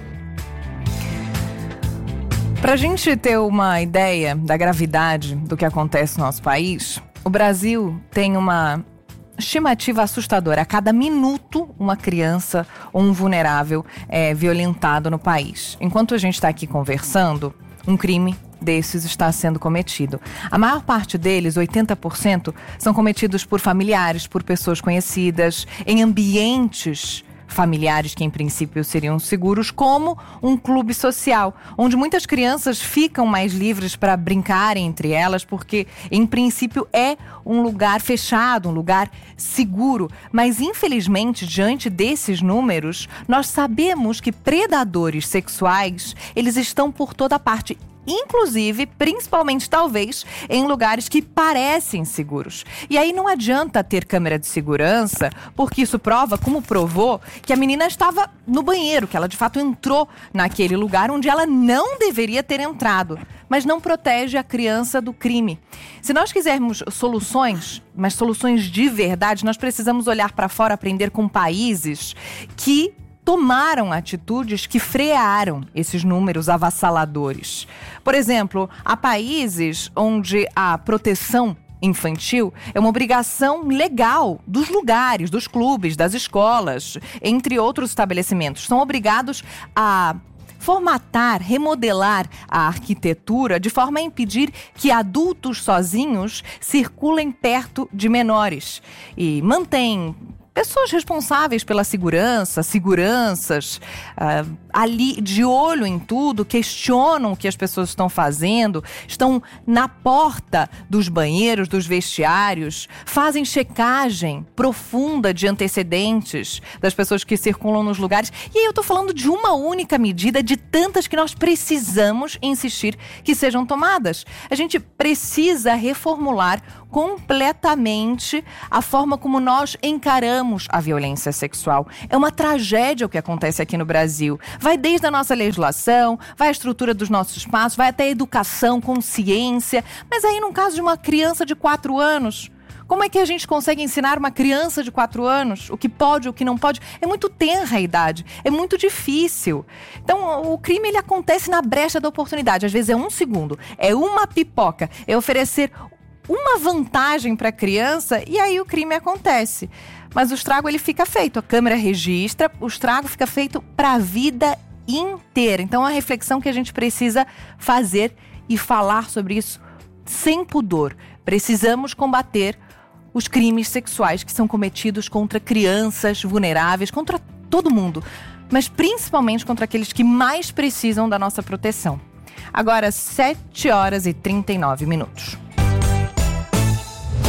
Speaker 3: Para a gente ter uma ideia da gravidade do que acontece no nosso país, o Brasil tem uma estimativa assustadora. A cada minuto, uma criança ou um vulnerável é violentado no país. Enquanto a gente está aqui conversando, um crime desses está sendo cometido. A maior parte deles, oitenta por cento, são cometidos por familiares, por pessoas conhecidas, em ambientes familiares que em princípio seriam seguros, como um clube social, onde muitas crianças ficam mais livres para brincarem entre elas, porque em princípio é um lugar fechado, um lugar seguro. Mas infelizmente, diante desses números, nós sabemos que predadores sexuais, eles estão por toda parte. Inclusive, principalmente talvez, em lugares que parecem seguros. E aí não adianta ter câmera de segurança, porque isso prova, como provou, que a menina estava no banheiro, que ela de fato entrou naquele lugar onde ela não deveria ter entrado. Mas não protege a criança do crime. Se nós quisermos soluções, mas soluções de verdade, nós precisamos olhar para fora, aprender com países que tomaram atitudes que frearam esses números avassaladores. Por exemplo, há países onde a proteção infantil é uma obrigação legal dos lugares, dos clubes, das escolas, entre outros estabelecimentos. São obrigados a formatar, remodelar a arquitetura de forma a impedir que adultos sozinhos circulem perto de menores e mantém pessoas responsáveis pela segurança, seguranças, uh, ali de olho em tudo, questionam o que as pessoas estão fazendo, estão na porta dos banheiros, dos vestiários, fazem checagem profunda de antecedentes das pessoas que circulam nos lugares. E aí eu estou falando de uma única medida de tantas que nós precisamos insistir que sejam tomadas. A gente precisa reformular completamente a forma como nós encaramos a violência sexual. É uma tragédia o que acontece aqui no Brasil. Vai desde a nossa legislação, vai a estrutura dos nossos espaços, vai até a educação, consciência. Mas aí, no caso de uma criança de quatro anos, como é que a gente consegue ensinar uma criança de quatro anos o que pode, o que não pode? É muito tenra a idade, é muito difícil. Então, o crime ele acontece na brecha da oportunidade. Às vezes é um segundo, é uma pipoca, é oferecer uma vantagem para a criança e aí o crime acontece. Mas o estrago ele fica feito, a câmera registra, o estrago fica feito para a vida inteira. Então, é uma reflexão que a gente precisa fazer e falar sobre isso sem pudor. Precisamos combater os crimes sexuais que são cometidos contra crianças vulneráveis, contra todo mundo, mas principalmente contra aqueles que mais precisam da nossa proteção. Agora, sete horas e trinta e nove minutos.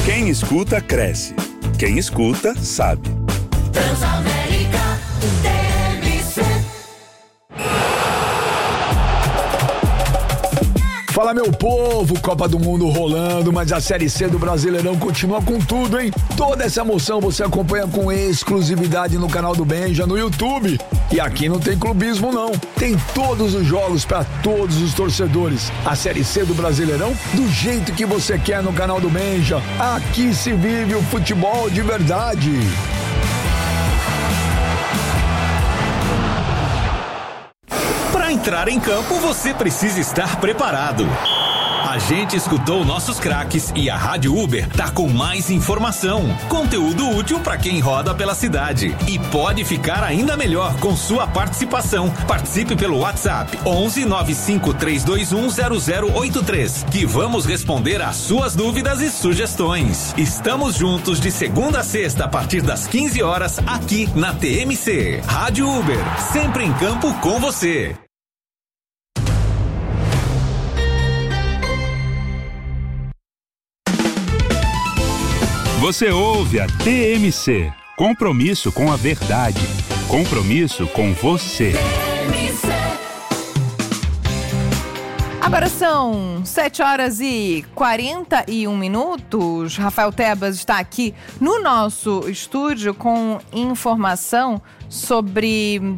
Speaker 1: Quem escuta, cresce. Quem escuta, sabe.
Speaker 4: Transamérica T M C.
Speaker 20: Fala, meu povo, Copa do Mundo rolando, mas a Série C do Brasileirão continua com tudo, hein? Toda essa emoção você acompanha com exclusividade no canal do Benja no YouTube. E aqui não tem clubismo, não. Tem todos os jogos para todos os torcedores. A Série C do Brasileirão do jeito que você quer no canal do Benja. Aqui se vive o futebol de verdade.
Speaker 21: Para entrar em campo, você precisa estar preparado. A gente escutou nossos craques e a Rádio Uber tá com mais informação, conteúdo útil para quem roda pela cidade. E pode ficar ainda melhor com sua participação. Participe pelo WhatsApp onze nove cinco três dois um zero zero oito três, que vamos responder às suas dúvidas e sugestões. Estamos juntos de segunda a sexta a partir das quinze horas aqui na T M C. Rádio Uber, sempre em campo com você.
Speaker 1: Você ouve a T M C. Compromisso com a verdade. Compromisso com você.
Speaker 3: Agora são sete horas e quarenta e um minutos. Rafael Tebas está aqui no nosso estúdio com informação sobre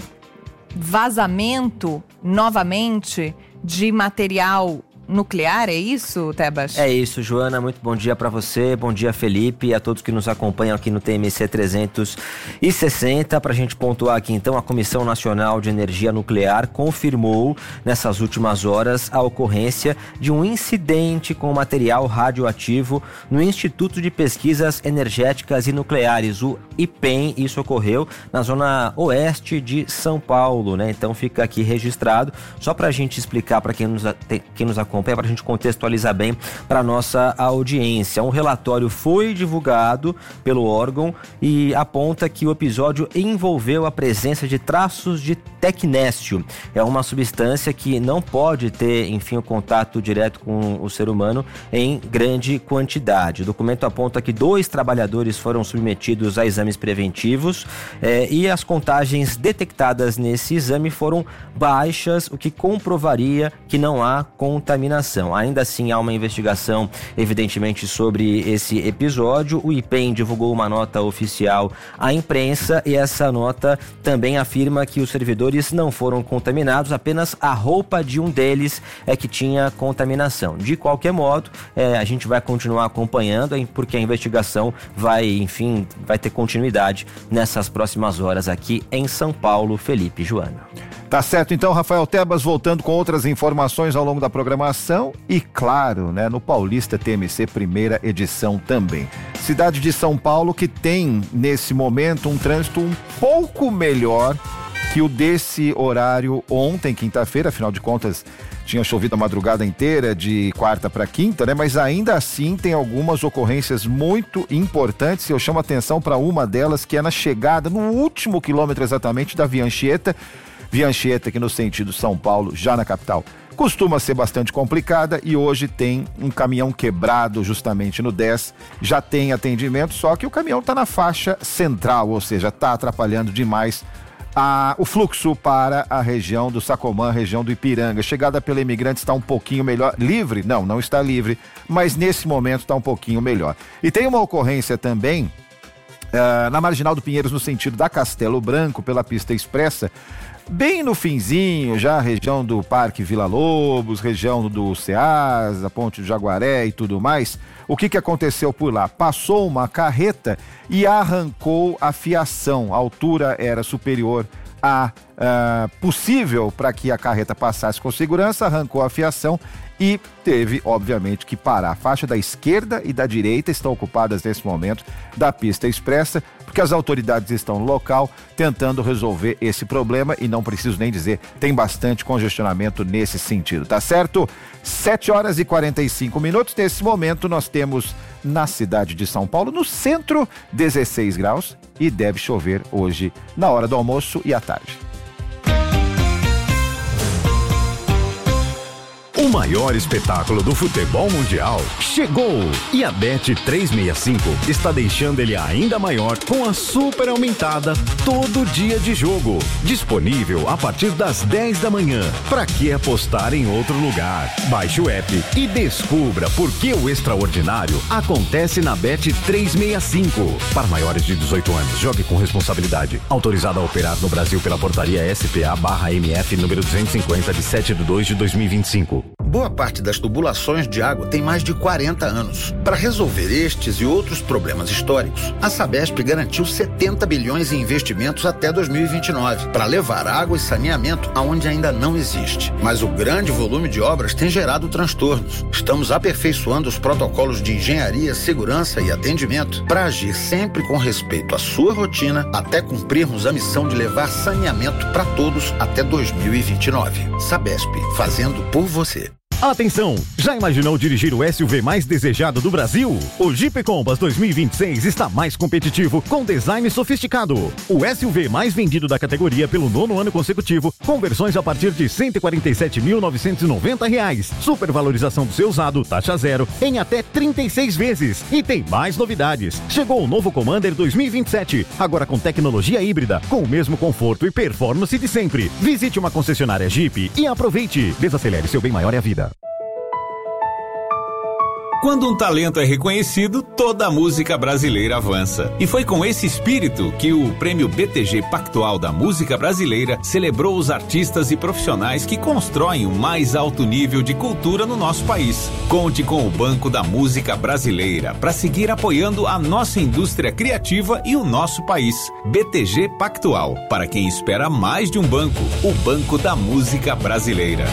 Speaker 3: vazamento, novamente, de material nuclear, é isso, Tebas?
Speaker 22: É isso, Joana, muito bom dia para você, bom dia, Felipe, e a todos que nos acompanham aqui no T M C trezentos e sessenta. Para a gente pontuar aqui, então, a Comissão Nacional de Energia Nuclear confirmou nessas últimas horas a ocorrência de um incidente com material radioativo no Instituto de Pesquisas Energéticas e Nucleares, o I P E M. Isso ocorreu na zona oeste de São Paulo, né? Então fica aqui registrado, só para a gente explicar para quem nos, quem nos acompanha, para a gente contextualizar bem para nossa audiência. Um relatório foi divulgado pelo órgão e aponta que o episódio envolveu a presença de traços de tecnécio. É uma substância que não pode ter, enfim, o contato direto com o ser humano em grande quantidade. O documento aponta que dois trabalhadores foram submetidos a exames preventivos eh, e as contagens detectadas nesse exame foram baixas, o que comprovaria que não há contaminação. Ainda assim, há uma investigação, evidentemente, sobre esse episódio. O I P E M divulgou uma nota oficial à imprensa e essa nota também afirma que os servidores não foram contaminados, apenas a roupa de um deles é que tinha contaminação. De qualquer modo, é, a gente vai continuar acompanhando, porque a investigação vai, enfim, vai ter continuidade nessas próximas horas aqui em São Paulo. Felipe, Joana.
Speaker 2: Tá certo, então, Rafael Tebas, voltando com outras informações ao longo da programação e, claro, né, no Paulista T M C, primeira edição também. Cidade de São Paulo que tem, nesse momento, um trânsito um pouco melhor que o desse horário ontem, quinta-feira, afinal de contas, tinha chovido a madrugada inteira de quarta para quinta, né? Mas ainda assim tem algumas ocorrências muito importantes e eu chamo a atenção para uma delas, que é na chegada, no último quilômetro exatamente, da Via Anchieta. Via Anchieta, aqui no sentido São Paulo, já na capital, costuma ser bastante complicada e hoje tem um caminhão quebrado justamente no dez, já tem atendimento, só que o caminhão está na faixa central, ou seja, está atrapalhando demais a, o fluxo para a região do Sacomã, região do Ipiranga. Chegada pela Imigrante está um pouquinho melhor, livre? Não, não está livre, mas nesse momento está um pouquinho melhor. E tem uma ocorrência também uh, na Marginal do Pinheiros, no sentido da Castelo Branco, pela pista expressa, bem no finzinho, já a região do Parque Vila Lobos, região do Ceasa, Ponte do Jaguaré e tudo mais. O que que aconteceu por lá? Passou uma carreta e arrancou a fiação. A altura era superior a uh, possível para que a carreta passasse com segurança, arrancou a fiação e teve, obviamente, que parar. A faixa da esquerda e da direita estão ocupadas nesse momento da pista expressa, porque as autoridades estão no local tentando resolver esse problema e não preciso nem dizer, tem bastante congestionamento nesse sentido, tá certo? sete horas e quarenta e cinco minutos. Nesse momento nós temos na cidade de São Paulo, no centro, dezesseis graus e deve chover hoje na hora do almoço e à tarde.
Speaker 21: O
Speaker 5: O maior espetáculo do futebol mundial chegou! E a Bet trezentos e sessenta e cinco está deixando ele ainda maior com a super aumentada todo dia de jogo. Disponível a partir das dez da manhã. Pra que apostar em outro lugar? Baixe o app e descubra por que o extraordinário acontece na Bet trezentos e sessenta e cinco. Para maiores de dezoito anos, jogue com responsabilidade. Autorizado a operar no Brasil pela portaria S P A barra M F número duzentos e cinquenta de sete de dois de dois mil e vinte e cinco.
Speaker 6: Boa parte das tubulações de água tem mais de quarenta anos. Para resolver estes e outros problemas históricos, a Sabesp garantiu setenta bilhões em investimentos até dois mil e vinte e nove, para levar água e saneamento aonde ainda não existe. Mas o grande volume de obras tem gerado transtornos. Estamos aperfeiçoando os protocolos de engenharia, segurança e atendimento para agir sempre com respeito à sua rotina até cumprirmos a missão de levar saneamento para todos até dois mil e vinte e nove. Sabesp, fazendo por você.
Speaker 5: Atenção! Já imaginou dirigir o S U V mais desejado do Brasil? O Jeep Compass dois mil e vinte e seis está mais competitivo, com design sofisticado. O S U V mais vendido da categoria pelo nono ano consecutivo, com versões a partir de cento e quarenta e sete mil novecentos e noventa reais. Supervalorização do seu usado, taxa zero, em até trinta e seis vezes. E tem mais novidades. Chegou o novo Commander dois mil e vinte e sete, agora com tecnologia híbrida, com o mesmo conforto e performance de sempre. Visite uma concessionária Jeep e aproveite. Desacelere, seu bem maior é a vida.
Speaker 21: Quando um talento é reconhecido, toda a música brasileira avança. E foi com esse espírito que o Prêmio B T G Pactual da Música Brasileira celebrou os artistas e profissionais que constroem o mais alto nível de cultura no nosso país. Conte com o Banco da Música Brasileira para seguir apoiando a nossa indústria criativa e o nosso país. B T G Pactual, para quem espera mais de um banco, o Banco da Música Brasileira.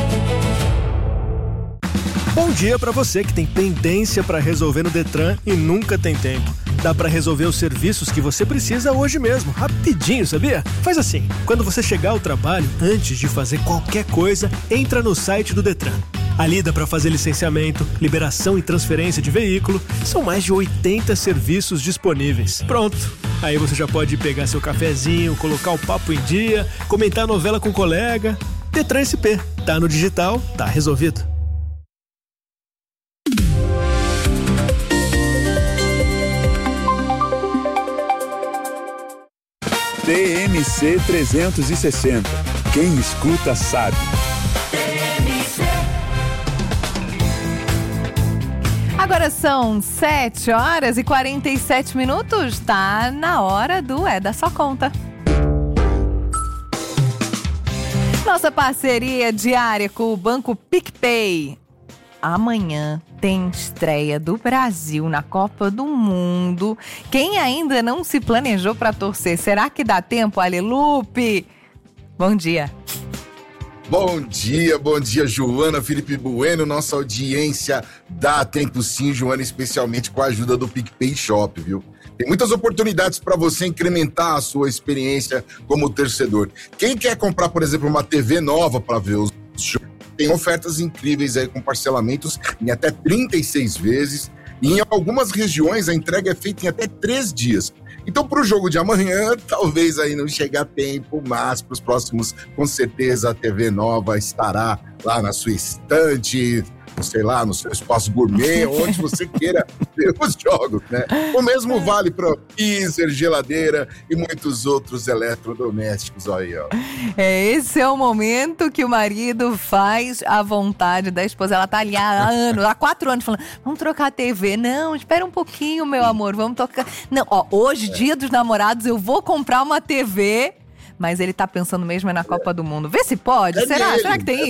Speaker 23: Bom dia para você que tem pendência para resolver no Detran e nunca tem tempo. Dá para resolver os serviços que você precisa hoje mesmo, rapidinho, sabia? Faz assim, quando você chegar ao trabalho, antes de fazer qualquer coisa, entra no site do Detran. Ali dá para fazer licenciamento, liberação e transferência de veículo. São mais de oitenta serviços disponíveis. Pronto! Aí você já pode pegar seu cafezinho, colocar o papo em dia, comentar a novela com o colega. Detran S P. Tá no digital, tá resolvido.
Speaker 1: T M C trezentos e sessenta. Quem escuta sabe.
Speaker 3: Agora são sete horas e quarenta e sete minutos. Tá na hora do É da Sua Conta. Nossa parceria diária com o Banco PicPay. Amanhã tem estreia do Brasil na Copa do Mundo. Quem ainda não se planejou para torcer, será que dá tempo, Alelupe? Bom dia.
Speaker 24: Bom dia, bom dia, Joana, Felipe Bueno, nossa audiência. Dá tempo sim, Joana, especialmente com a ajuda do PicPay Shop, viu? Tem muitas oportunidades para você incrementar a sua experiência como torcedor. Quem quer comprar, por exemplo, uma T V nova para ver os jogos, tem ofertas incríveis aí com parcelamentos em até trinta e seis vezes. E em algumas regiões a entrega é feita em até três dias. Então, para o jogo de amanhã, talvez aí não chegue a tempo, mas para os próximos, com certeza, a T V nova estará lá na sua estante, sei lá, no seu espaço gourmet, onde você queira ver os jogos, né? O mesmo vale para freezer, geladeira e muitos outros eletrodomésticos aí, ó.
Speaker 3: É, esse é o momento que o marido faz a vontade da esposa. Ela tá ali há anos, há quatro anos falando, vamos trocar a T V. Não, espera um pouquinho, meu amor, vamos trocar. Não, ó, hoje, é. Dia dos Namorados, eu vou comprar uma T V, mas ele tá pensando mesmo é na Copa do Mundo. Vê se pode, é será? Será que tem isso?